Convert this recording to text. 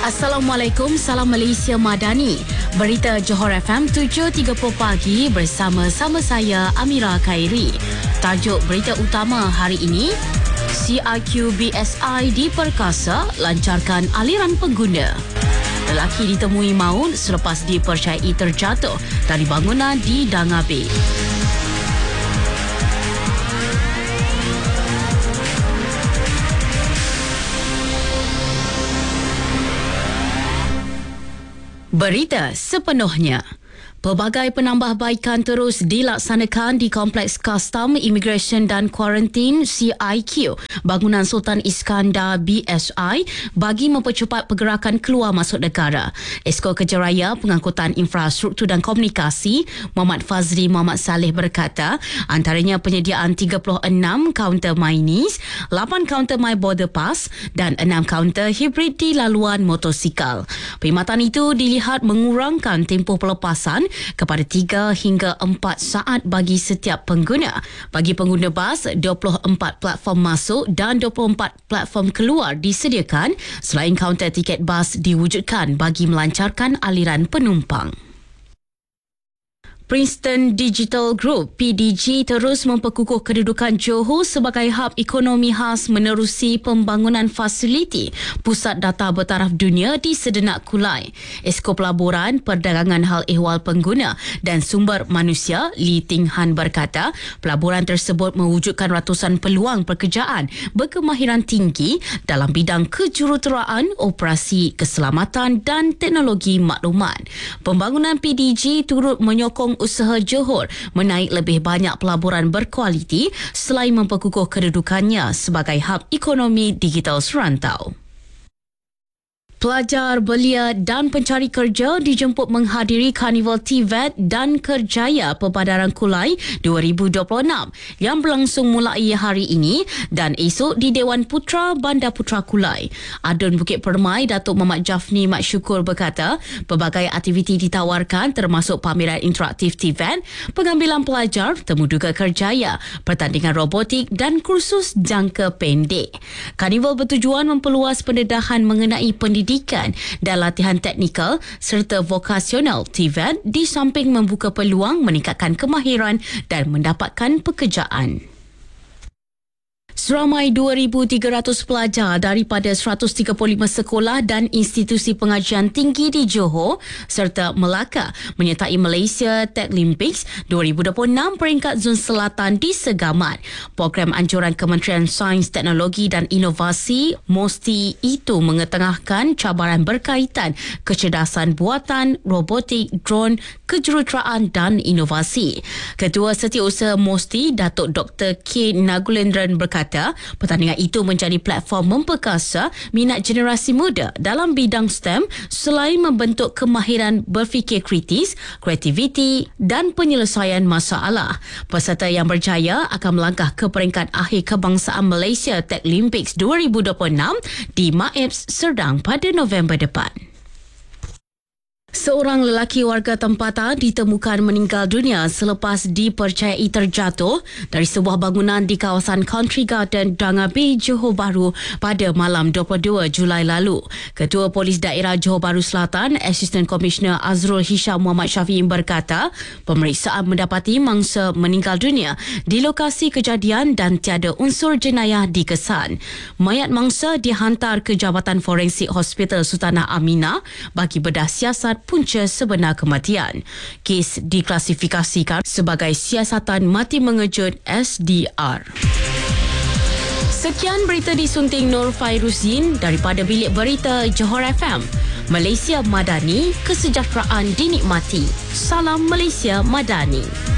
Assalamualaikum, salam Malaysia Madani. Berita Johor FM 7.30 pagi bersama saya Amira Khairi. Tajuk berita utama hari ini, CIQ BSI diperkasa lancarkan aliran pengguna. Lelaki ditemui maut selepas dipercayai terjatuh dari bangunan di Dangabe. Berita sepenuhnya. Pelbagai penambahbaikan terus dilaksanakan di Kompleks Custom, Immigration dan Kuarantin CIQ Bangunan Sultan Iskandar BSI bagi mempercepat pergerakan keluar masuk negara. Esko Kejaraya Pengangkutan Infrastruktur dan Komunikasi Muhammad Fazli Muhammad Saleh berkata, antaranya penyediaan 36 kaunter MyNIS, 8 kaunter My Border Pass dan 6 kaunter hibrid di laluan motosikal. Perkhidmatan itu dilihat mengurangkan tempoh pelepasan kepada 3 hingga 4 saat bagi setiap pengguna. Bagi pengguna bas, 24 platform masuk dan 24 platform keluar disediakan selain kaunter tiket bas diwujudkan bagi melancarkan aliran penumpang. Princeton Digital Group PDG terus memperkukuh kedudukan Johor sebagai hub ekonomi khas menerusi pembangunan fasiliti pusat data bertaraf dunia di sedenak Kulai. Esko Pelaburan, Perdagangan Hal Ehwal Pengguna dan Sumber Manusia Lee Ting Han berkata, pelaburan tersebut mewujudkan ratusan peluang pekerjaan berkemahiran tinggi dalam bidang kejuruteraan, operasi, keselamatan dan teknologi maklumat. Pembangunan PDG turut menyokong usaha Johor menaik lebih banyak pelaburan berkualiti selain memperkukuh kedudukannya sebagai hub ekonomi digital serantau. Pelajar, belia dan pencari kerja dijemput menghadiri Karnival TVET dan Kerjaya Perbadaran Kulai 2026 yang berlangsung mulai hari ini dan esok di Dewan Putra Bandar Putra Kulai. Adun Bukit Permai Datuk Muhammad Jafni Mat Syukur berkata, pelbagai aktiviti ditawarkan termasuk pameran interaktif TVET, pengambilan pelajar, temuduga kerjaya, pertandingan robotik dan kursus jangka pendek. Karnival bertujuan memperluas pendedahan mengenai pendidikan dan latihan teknikal serta vokasional TVET di samping membuka peluang meningkatkan kemahiran dan mendapatkan pekerjaan. Seramai 2,300 pelajar daripada 135 sekolah dan institusi pengajian tinggi di Johor serta Melaka menyertai Malaysia Techlimpics 2026 peringkat Zon Selatan di Segamat. Program anjuran Kementerian Sains, Teknologi dan Inovasi MOSTI itu mengetengahkan cabaran berkaitan kecerdasan buatan, robotik, drone, kejuruteraan dan inovasi. Ketua Setiausaha MOSTI, Datuk Dr. K. Nagulendran berkata, pertandingan itu menjadi platform memperkasa minat generasi muda dalam bidang STEM selain membentuk kemahiran berfikir kritis, kreativiti dan penyelesaian masalah. Peserta yang berjaya akan melangkah ke peringkat akhir kebangsaan Malaysia Techlimpics 2026 di MAEPS Serdang pada November depan. Seorang lelaki warga tempatan ditemukan meninggal dunia selepas dipercayai terjatuh dari sebuah bangunan di kawasan Country Garden, Dangabe, Johor Bahru pada malam 22 Julai lalu. Ketua Polis Daerah Johor Bahru Selatan, Assistant Commissioner Azrul Hisham Muhammad Syafiee berkata, pemeriksaan mendapati mangsa meninggal dunia di lokasi kejadian dan tiada unsur jenayah dikesan. Mayat mangsa dihantar ke Jabatan Forensik Hospital Sultanah Aminah bagi bedah siasat punca sebenar kematian. Kes diklasifikasikan sebagai siasatan mati mengejut SDR. Sekian berita disunting Nur Fairuzin daripada Bilik Berita Johor FM. Malaysia Madani, kesejahteraan dinikmati. Salam Malaysia Madani.